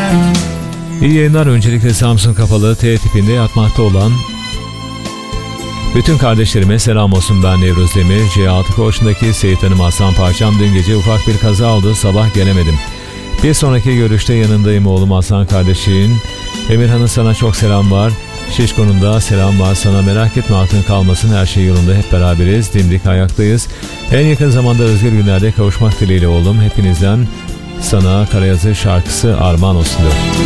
İyi yayınlar. Öncelikle Samsun Kapalı T tipinde yatmakta olan bütün kardeşlerime selam olsun. Ben Nevruz Demir. C6 Koç'undaki Seyit Hanım Aslan parçam. Dün gece ufak bir kaza oldu. Sabah gelemedim. Bir sonraki görüşte yanındayım oğlum Aslan kardeşin. Emirhan'ın sana çok selam var. Şişko'nun da selam var sana. Merak etme, aklın kalmasın, her şey yolunda, hep beraberiz. Dimdik ayaktayız. En yakın zamanda özgür günlerde kavuşmak dileğiyle oğlum. Hepinizden sana Karayazı şarkısı armağan olsun diyorum.